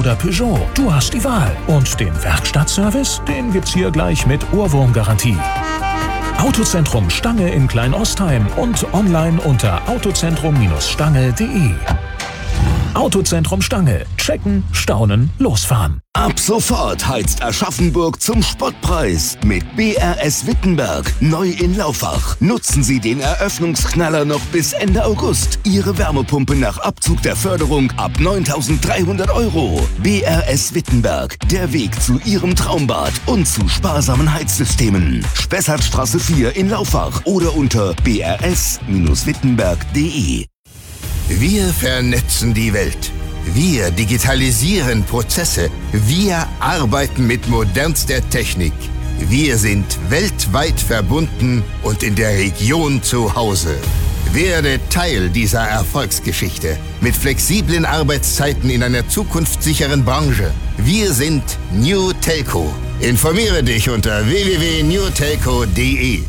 oder Peugeot. Du hast die Wahl. Und den Werkstattservice, den gibt's hier gleich mit Ohrwurmgarantie. Autozentrum Stange in Kleinostheim und online unter autozentrum-stange.de. Autozentrum Stange. Checken, staunen, losfahren. Ab sofort heizt Aschaffenburg zum Spottpreis mit BRS Wittenberg. Neu in Laufach. Nutzen Sie den Eröffnungsknaller noch bis Ende August. Ihre Wärmepumpe nach Abzug der Förderung ab 9.300 €. BRS Wittenberg. Der Weg zu Ihrem Traumbad und zu sparsamen Heizsystemen. Spessartstraße 4 in Laufach oder unter brs-wittenberg.de. Wir vernetzen die Welt. Wir digitalisieren Prozesse. Wir arbeiten mit modernster Technik. Wir sind weltweit verbunden und in der Region zu Hause. Werde Teil dieser Erfolgsgeschichte mit flexiblen Arbeitszeiten in einer zukunftssicheren Branche. Wir sind New Telco. Informiere dich unter www.newtelco.de.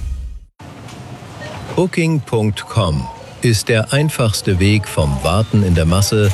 Booking.com ist der einfachste Weg vom Warten in der Masse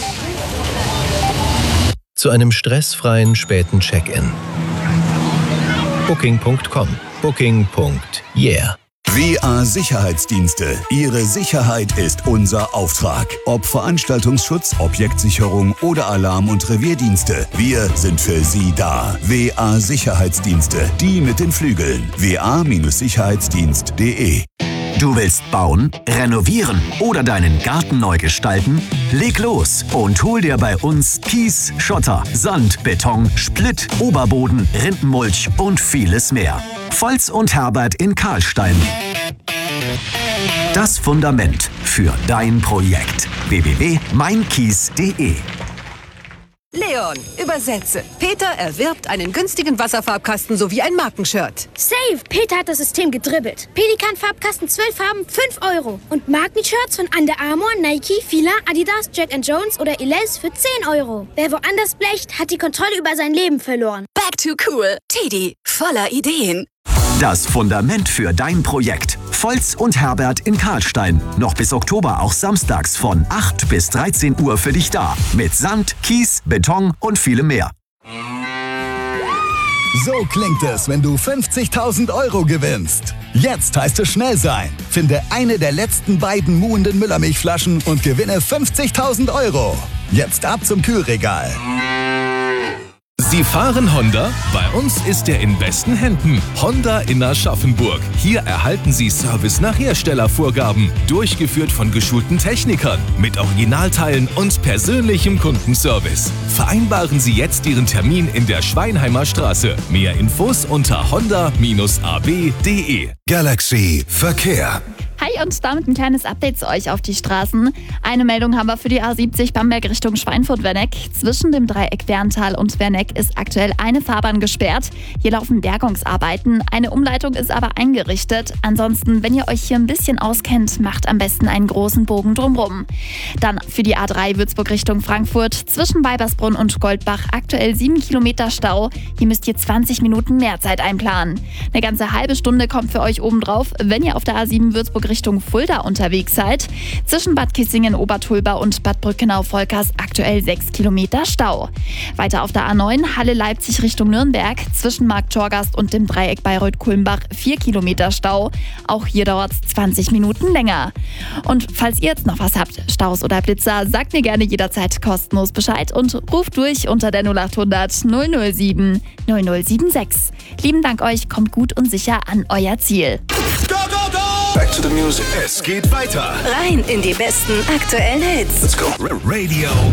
zu einem stressfreien späten Check-in. Booking.com. Booking.yeah. WA Sicherheitsdienste. Ihre Sicherheit ist unser Auftrag. Ob Veranstaltungsschutz, Objektsicherung oder Alarm- und Revierdienste. Wir sind für Sie da. WA Sicherheitsdienste. Die mit den Flügeln. wa-sicherheitsdienst.de. Du willst bauen, renovieren oder deinen Garten neu gestalten? Leg los und hol dir bei uns Kies, Schotter, Sand, Beton, Splitt, Oberboden, Rindenmulch und vieles mehr. Volz und Herbert in Karlstein. Das Fundament für dein Projekt. www.meinkies.de. Leon, übersetze. Peter erwirbt einen günstigen Wasserfarbkasten sowie ein Markenshirt. Safe! Peter hat das System gedribbelt. Pelikan-Farbkasten 12 Farben, 5 €. Und Markenshirts von Under Armour, Nike, Fila, Adidas, Jack & Jones oder Elize für 10 €. Wer woanders blecht, hat die Kontrolle über sein Leben verloren. Back to cool. Teddy, voller Ideen. Das Fundament für dein Projekt. Volz und Herbert in Karlstein. Noch bis Oktober auch samstags von 8 bis 13 Uhr für dich da. Mit Sand, Kies, Beton und vielem mehr. So klingt es, wenn du 50.000 € gewinnst. Jetzt heißt es schnell sein. Finde eine der letzten beiden muhenden Müllermilchflaschen und gewinne 50.000 €. Jetzt ab zum Kühlregal. Sie fahren Honda? Bei uns ist er in besten Händen. Honda in Aschaffenburg. Hier erhalten Sie Service nach Herstellervorgaben. Durchgeführt von geschulten Technikern. Mit Originalteilen und persönlichem Kundenservice. Vereinbaren Sie jetzt Ihren Termin in der Schweinheimer Straße. Mehr Infos unter honda-ab.de. Galaxy Verkehr. Hi und damit ein kleines Update zu euch auf die Straßen. Eine Meldung haben wir für die A70 Bamberg Richtung Schweinfurt-Werneck. Zwischen dem Dreieck Werntal und Werneck ist aktuell eine Fahrbahn gesperrt. Hier laufen Bergungsarbeiten. Eine Umleitung ist aber eingerichtet. Ansonsten, wenn ihr euch hier ein bisschen auskennt, macht am besten einen großen Bogen drumrum. Dann für die A3 Würzburg Richtung Frankfurt. Zwischen Weibersbrunn und Goldbach aktuell 7 Kilometer Stau. Hier müsst ihr 20 Minuten mehr Zeit einplanen. Eine ganze halbe Stunde kommt für euch obendrauf, wenn ihr auf der A7 Würzburg Richtung Fulda unterwegs seid. Zwischen Bad Kissingen, Obertulba und Bad Brückenau-Volkers aktuell 6 Kilometer Stau. Weiter auf der A9 Halle-Leipzig Richtung Nürnberg. Zwischen Markt-Torgast und dem Dreieck Bayreuth-Kulmbach 4 Kilometer Stau. Auch hier dauert es 20 Minuten länger. Und falls ihr jetzt noch was habt, Staus oder Blitzer, sagt mir gerne jederzeit kostenlos Bescheid und ruft durch unter der 0800 007 0076. Lieben Dank euch, kommt gut und sicher an euer Ziel. Go, go, go! Back to the music. Es geht weiter. Rein in die besten aktuellen Hits. Let's go. Radio